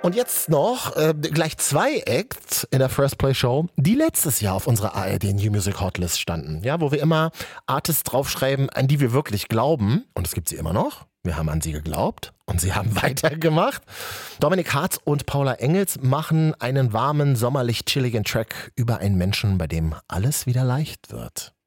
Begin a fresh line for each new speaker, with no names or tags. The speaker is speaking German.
Und jetzt noch gleich 2 Acts in der First Play Show, die letztes Jahr auf unserer ARD New Music Hotlist standen. Ja, wo wir immer Artists draufschreiben, an die wir wirklich glauben. Und es gibt sie immer noch. Wir haben an sie geglaubt und sie haben weitergemacht. Dominik Hartz und Paula Engels machen einen warmen, sommerlich chilligen Track über einen Menschen, bei dem alles wieder leicht wird.